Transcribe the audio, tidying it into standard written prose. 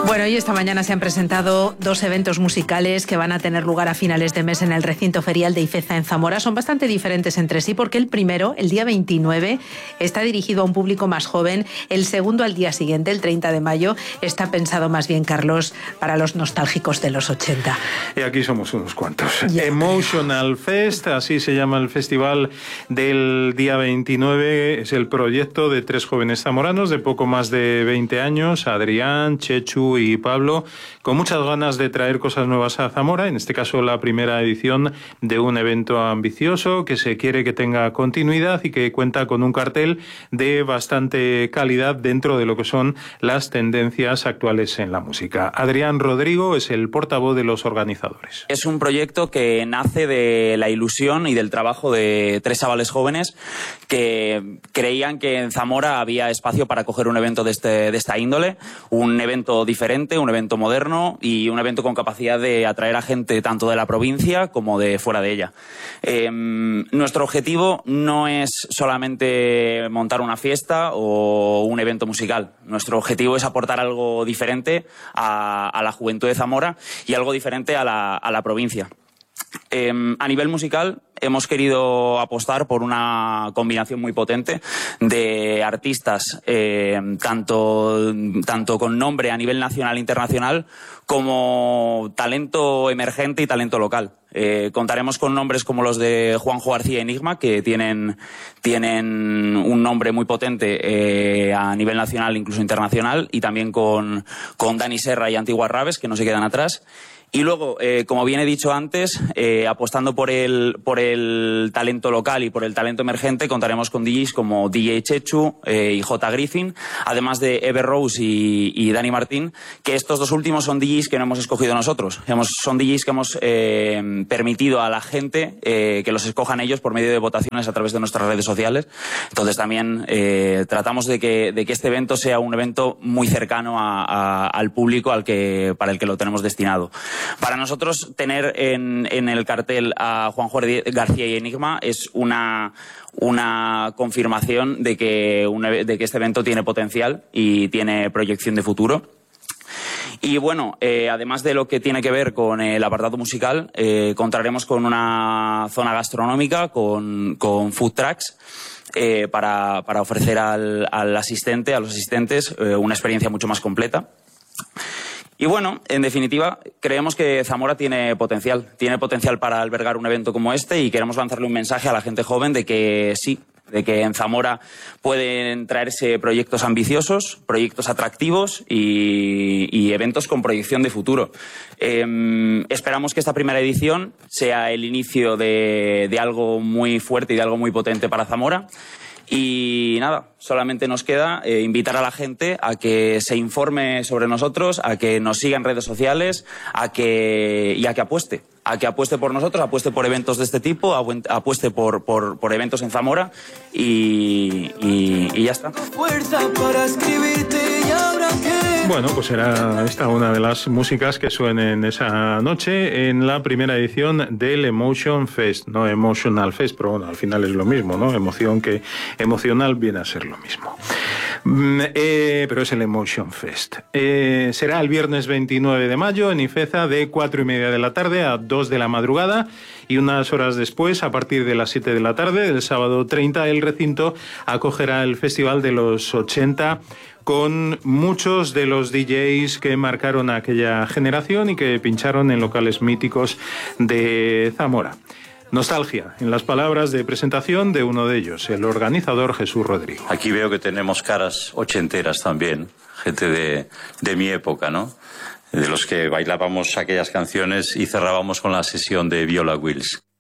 Bueno, y esta mañana se han presentado dos eventos musicales que van a tener lugar a finales de mes en el recinto ferial de Ifeza en Zamora. Son bastante diferentes entre sí porque el primero, el día 29, está dirigido a un público más joven. El segundo, al día siguiente, el 30 de mayo, está pensado más bien, Carlos, para los nostálgicos de los 80. Y aquí somos unos cuantos. Yeah. Emotional Fest, así se llama el festival del día 29. Es el proyecto de tres jóvenes zamoranos de poco más de 20 años, Adrián, Chechu y Pablo, con muchas ganas de traer cosas nuevas a Zamora, en este caso la primera edición de un evento ambicioso que se quiere que tenga continuidad y que cuenta con un cartel de bastante calidad dentro de lo que son las tendencias actuales en la música. Adrián Rodrigo es el portavoz de los organizadores. Es un proyecto que nace de la ilusión y del trabajo de tres chavales jóvenes que creían que en Zamora había espacio para coger un evento de esta índole, un evento diferente, un evento moderno y un evento con capacidad de atraer a gente tanto de la provincia como de fuera de ella. Nuestro objetivo no es solamente montar una fiesta o un evento musical. Nuestro objetivo es aportar algo diferente a la juventud de Zamora y algo diferente a la provincia. A nivel musical hemos querido apostar por una combinación muy potente de artistas tanto con nombre a nivel nacional e internacional como talento emergente y talento local. Contaremos con nombres como los de Juanjo García Enigma, que tienen un nombre muy potente a nivel nacional, incluso internacional, y también con Dani Serra y Antiguas Raves, que no se quedan atrás. Y luego, como bien he dicho antes, apostando por el talento local y por el talento emergente, contaremos con DJs como DJ Chechu y J. Griffin, además de Ever Rose y Dani Martín, que estos dos últimos son DJs que no hemos escogido nosotros. Son DJs que hemos permitido a la gente que los escojan ellos por medio de votaciones a través de nuestras redes sociales. Entonces también tratamos de que este evento sea un evento muy cercano al público para el que lo tenemos destinado. Para nosotros, tener en el cartel a Juanjo García y Enigma es una confirmación de que este evento tiene potencial y tiene proyección de futuro. Y bueno, además de lo que tiene que ver con el apartado musical, contaremos con una zona gastronómica, con food trucks, para ofrecer a los asistentes, una experiencia mucho más completa. Y bueno, en definitiva, creemos que Zamora tiene potencial para albergar un evento como este y queremos lanzarle un mensaje a la gente joven de que sí, de que en Zamora pueden traerse proyectos ambiciosos, proyectos atractivos y eventos con proyección de futuro. Esperamos que esta primera edición sea el inicio de algo muy fuerte y de algo muy potente para Zamora. Y nada, solamente nos queda invitar a la gente a que se informe sobre nosotros, a que nos siga en redes sociales, y a que apueste. A que apueste por nosotros, apueste por eventos de este tipo, apueste por eventos en Zamora y ya está. Bueno, pues será esta una de las músicas que suenen esa noche en la primera edición del Emotion Fest. No Emotional Fest, pero bueno, al final es lo mismo, ¿no? Emoción que emocional viene a ser lo mismo. Pero es el Emotion Fest. Será el viernes 29 de mayo en Ifeza de 4:30 de la tarde a 2 de la madrugada y unas horas después, a partir de las 7 de la tarde del sábado 30, el recinto acogerá el Festival de los 80 con muchos de los DJs que marcaron a aquella generación y que pincharon en locales míticos de Zamora. Nostalgia, en las palabras de presentación de uno de ellos, el organizador Jesús Rodrigo. Aquí veo que tenemos caras ochenteras también, gente de mi época, ¿no? De los que bailábamos aquellas canciones y cerrábamos con la sesión de Viola Wills.